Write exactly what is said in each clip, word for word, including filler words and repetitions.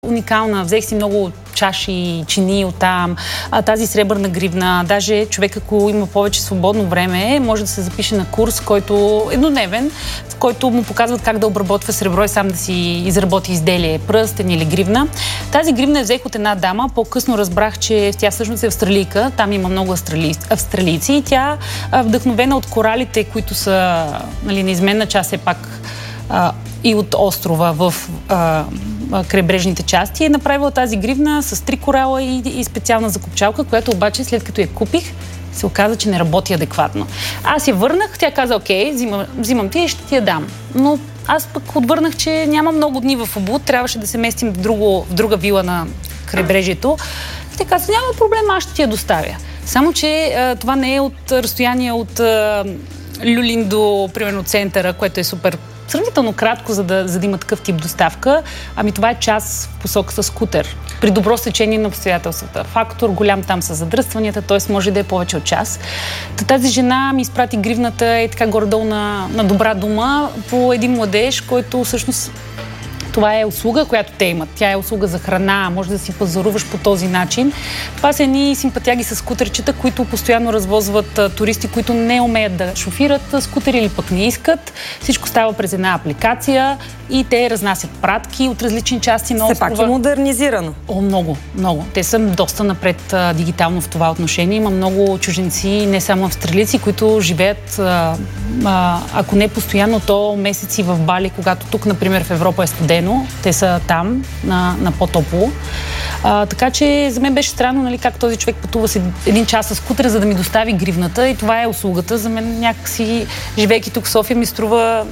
Уникална. Взех си много чаши, чини оттам, тази сребърна гривна. Даже човек, ако има повече свободно време, може да се запише на курс, който еднодневен, в който му показват как да обработва сребро и сам да си изработи изделие, пръстен или гривна. Тази гривна я взех от една дама. По-късно разбрах, че тя всъщност е австралийка. Там има много австрали... австралийци и тя, вдъхновена от коралите, които са, нали, неизменна част все пак а, и от острова в а, крайбрежните части, е направила тази гривна с три корала и, и специална закопчалка, която обаче след като я купих, се оказа, че не работи адекватно. Аз я върнах, тя каза, окей, взимам, взимам ти и ще ти я дам. Но аз пък отвърнах, че няма много дни в Убуд, трябваше да се местим в, друго, в друга вила на крайбрежието. И тя каза, няма проблем, аз ще ти я доставя. Само, че а, това не е от разстояние от а, Люлин до, примерно, центъра, което е супер сравнително кратко, за да, за да има такъв тип доставка. Ами това е час в посока с скутер. При добро стечение на обстоятелствата. Фактор голям там са задръстванията, т.е. може да е повече от час. Та тази жена ми изпрати гривната и така горе-долу на, на добра дума по един младеж, който всъщност това е услуга, която те имат. Тя е услуга за храна, може да си пазаруваш по този начин. Това са едни симпатяги с скутерчета, които постоянно развозват а, туристи, които не умеят да шофират а, скутери или пък не искат. Всичко става през една апликация и те разнасят пратки от различни части на острова. Все пак е модернизирано. О, много, много. Те са доста напред а, дигитално в това отношение. Има много чужденци, не само австралийци, които живеят, а, а, ако не постоянно, то месеци в Бали, когато тук, например, в Европа е студено. Те са там, на, на по-топло. А, така че за мен беше странно, нали, как този човек пътува с един час с скутера, за да ми достави гривната, и това е услугата. За мен някакси, живейки тук в София, ми струва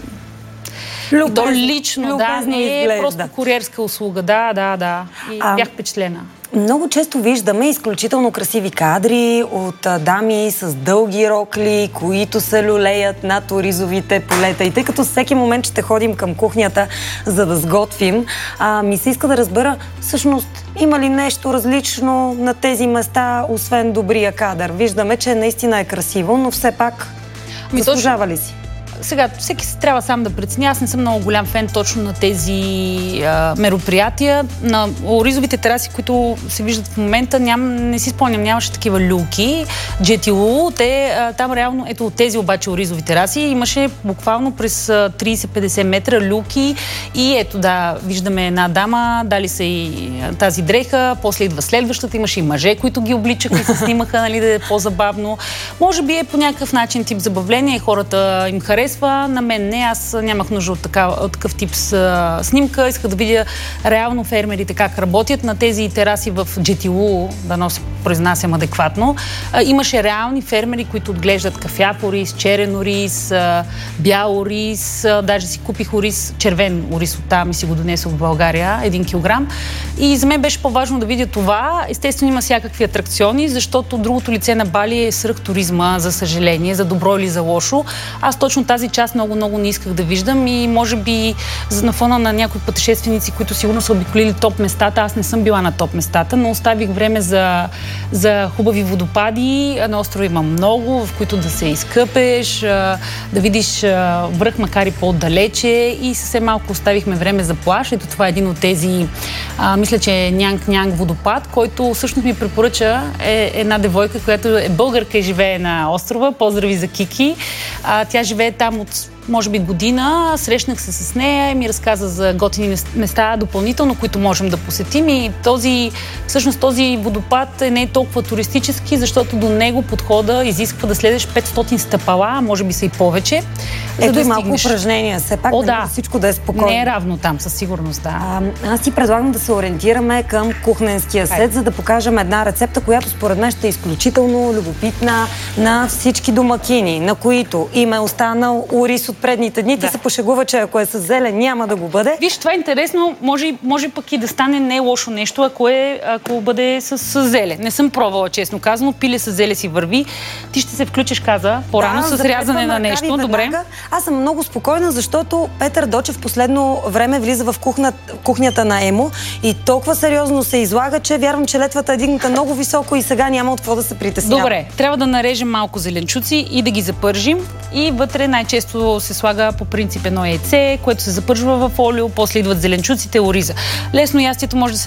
Любез, то лично, да, не е изглежда. Просто куриерска услуга. Да, да, да. И а... бях впечатлена. Много често виждаме изключително красиви кадри от а, дами с дълги рокли, които се люлеят над оризовите полета. И тъй като всеки момент ще ходим към кухнята, за да сготвим, а, ми се иска да разбера, всъщност, има ли нещо различно на тези места, освен добрия кадър? Виждаме, че наистина е красиво, но все пак Ми заслужава ли си? Сега, всеки се трябва сам да прецени. Аз не съм много голям фен точно на тези а, мероприятия. На оризовите тераси, които се виждат в момента, ням, не си спомням, нямаше такива люлки. Джетилу, те а, там реално, ето от тези обаче оризови тераси, имаше буквално през трийсет-петдесет метра люлки и ето да, виждаме една дама, дали са и тази дреха, после идва следващата, имаше и мъже, които ги обличаха и се снимаха, нали, да е по-забавно. Може би е по някакъв начин тип забавление, хората им харесват. На мен не, аз нямах нужда от, така, от такъв тип с, снимка. Исках да видя реално фермерите как работят на тези тераси в Джетилу, да но се произнасям адекватно. А, имаше реални фермери, които отглеждат кафяв ориз, черен ориз, а, бял ориз. А, даже си купих ориз, червен ориз оттам и си го донесох в България, един килограм. И за мен беше по-важно да видя това. Естествено има всякакви атракциони, защото другото лице на Бали е свръхтуризма, за съжаление, за добро или за лошо. Аз точно тази част много-много не исках да виждам и може би за на фона на някои пътешественици, които сигурно са обиколили топ местата, аз не съм била на топ местата, но оставих време за, за хубави водопади. На острова има много, в които да се изкъпеш, да видиш връх, макар и по-далече, и съвсем малко оставихме време за плаж. Ето това е един от тези, а, мисля, че е Нянг-Нянг водопад, който всъщност ми препоръча е една девойка, която е българка и живее на острова. Поздрави за Кики. А, тя живее там от може би година, срещнах се с нея и ми разказа за готини места допълнително, които можем да посетим, и този, всъщност този водопад не е толкова туристически, защото до него подхода изисква да следеш петстотин стъпала, може би са и повече. Ето да и малко стигнеш. упражнения, все пак. О, да, да. Всичко да е спокойно. Не е равно там, със сигурност, да. А, аз ти предлагам да се ориентираме към кухненския сет, Ай. за да покажем една рецепта, която според мен ще е изключително любопитна на всички домакини, на които им е останал ориз от предните дни. Да. Ти се пошегува, че ако е с зелен, няма да го бъде. Виж, това е интересно. Може, може пък и да стане не лошо нещо, ако, е, ако бъде с, с зеле. Не съм пробвала, честно казано. Пиле с зеле си върви. Ти ще се включиш, каза, по-рано да, с рязане на нещо. Добре. Аз съм много спокойна, защото Петър Дочев в последно време влиза в кухня, кухнята на Емо и толкова сериозно се излага, че вярвам, че летвата е дигната много високо и сега няма от какво да се притеснява. Добре, трябва да нарежем малко зеленчуци и да ги запържим. И вътре най-често се слага по принцип едно яйце, което се запържва в олио, после идват зеленчуците, ориза. Лесно ястието може да се